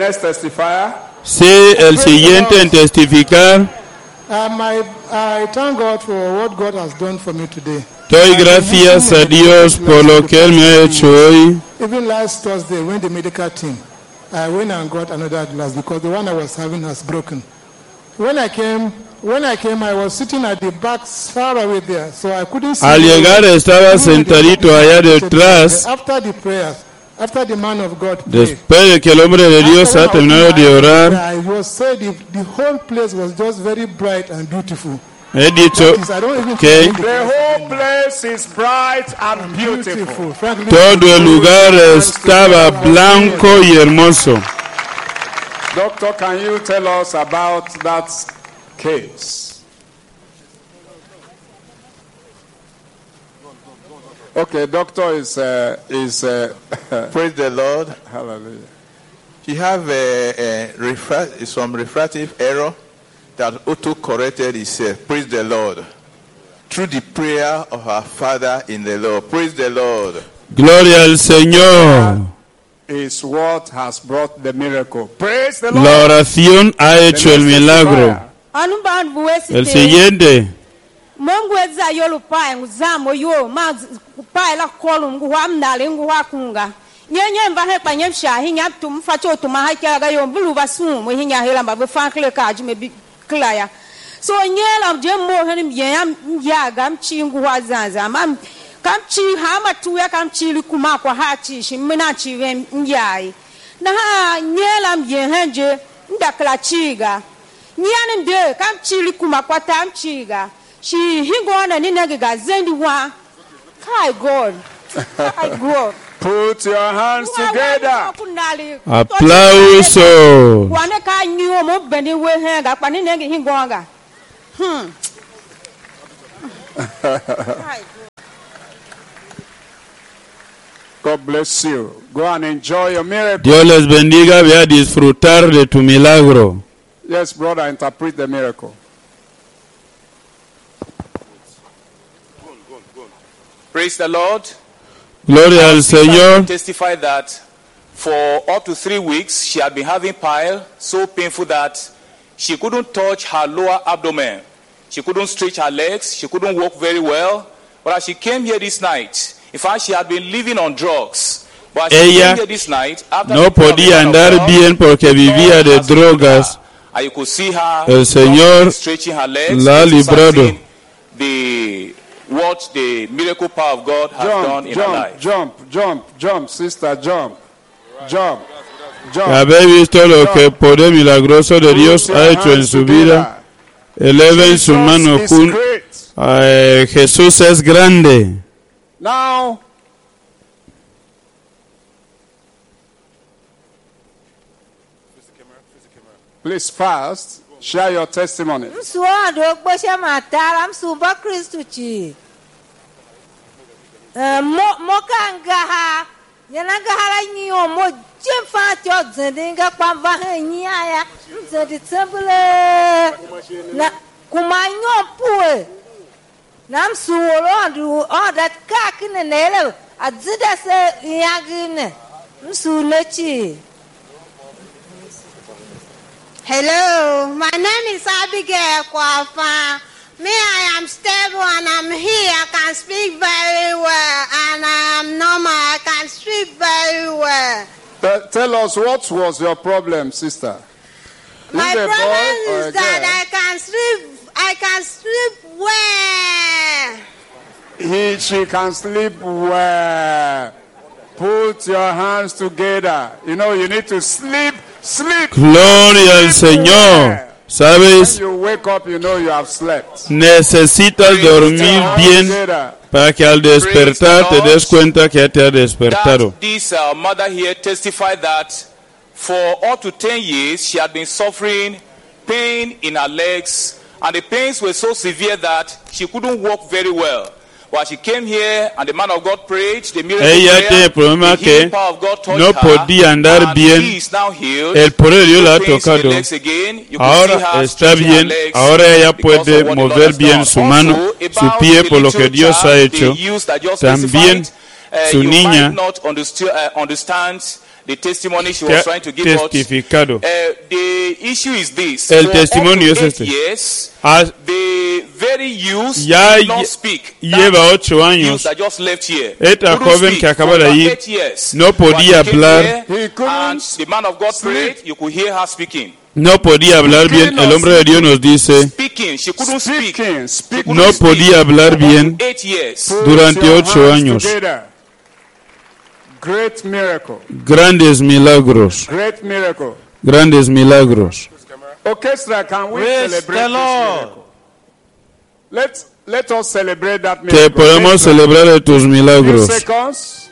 next testifier. Sí, el siguiente en testificar. I thank God for what God has done for me today. Doy gracias a Dios por lo que Él me ha hecho hoy. Even last Thursday, when the medical team, I went and got another glass because the one I was having has broken. When I came, I was sitting at the back far away there, so I couldn't see. Al llegar estaba sentadito allá detrás. After the prayers, after the man of God prayed, después de que el hombre de Dios ha terminado de orar, I was said the whole place was just very bright and beautiful. he dicho que The whole place is bright and beautiful. todo el lugar estaba blanco y hermoso. Doctor, can you tell us about that case? Okay, doctor is Praise the Lord. hallelujah. He have some refractive error that auto-corrected himself. Praise the Lord. Through the prayer of our Father in the Lord. Praise the Lord. Gloria al Señor. Is what has brought the miracle. Praise the Lord. La oración ha hecho el milagro. El siguiente. Mongweza yolo pai nguzamo yo ma pai la kolum ngwa mnale ngwa kunga nyenye mba he panye msha hinya tum facho tuma ha kya ga yo bulu basu mo hinya hela mba fa kle ka jume bi klaya so nyela je mo hen ya ga mchi ngwa zanza mam kam chi ha matu ya kam chi likuma kwa ha chi shimina chi nyai na ha nyela mye henje ndakla chiga nyane de kam chi likuma kwa tam chiga she hingona ni nagega zendi wa kai God. Kai God. Put your hands together. Aplauso. Wane ka nyu mo beni we henga pa ni nagi hingonga. God bless you. Go and enjoy your miracle. Dios les bendiga, ve a disfrutar de tu milagro. Yes, brother, interpret the miracle. Praise the Lord. Gloria al Señor. Testify that for up to 3 weeks she had been having pile so painful that she couldn't touch her lower abdomen. She couldn't stretch her legs. She couldn't walk very well. But as she came here this night, in fact, she had been living on drugs. But as she came here this night, after no podía andar bien porque vivía de drogas. And you could see her el Señor stretching her legs. La ha librado. What the miracle power of God has done in her life. Jump, sister, jump. Habéis visto lo que el poder milagroso de Dios ha hecho en su vida. Eleven su mano juntos. Jesús es grande. Now, please fast. Share your testimony. Mokangaha yanangahara nyo mo jemfa tyo zendinga kwamba hanyaya nzedi tsembele na kumanyo puwe nam suwolo andu that kakine nele adzida se yagine msulechi. Hello, my name is Abigail Kwafa. Me, I am stable and I'm here. I can speak very well and I am normal. I can speak very well. Tell us, what was your problem, sister? My problem is that I can sleep well. She can sleep well. Put your hands together. You know, you need to sleep. Gloria al Señor. ¿Sabes? When you wake up, you know you have slept. Necesitas dormir bien para que al despertar te des cuenta que te has despertado. This mother here testified that for up to 10 years she had been suffering pain in her legs, and the pains were so severe that she couldn't walk very well. While she came here and the man of God prayed, the miracle prayer, the healing power of God touched no podía andar her, bien. and she is now healed. El poder de Dios la ha No pains in the tocado. legs again. You can see Ahora her está stretching her bien. legs Ahora ella because puede of what the Lord mover has bien done. su mano, Also, su about pie the por lo little que Dios ha child hecho. they used that just También specified, su you niña might not understand the testimony she que was ha trying to give us. testificado. The issue is this. El For testimonio up to es 8 este. years, Ha- the very youth Ya did not lle- speak. lleva 8 Youth años. that just left here. Esta Couldn't joven speak que acaba for de about ir 8 years. no podía But she came hablar. here, He couldn't and the man of God sleep. prayed. You could hear her speaking. No podía hablar bien. El hombre de Dios nos dice, Speaking. She couldn't speak. Speaking, speak. no podía hablar bien Eight years. Put durante your 8 hands años. together. Great miracle. Grandes milagros, Great miracle. grandes milagros. Orchestra, can we Praise celebrate the this Lord. miracle? Let us celebrate that Que miracle. podamos Let's celebrar de tus few milagros. seconds.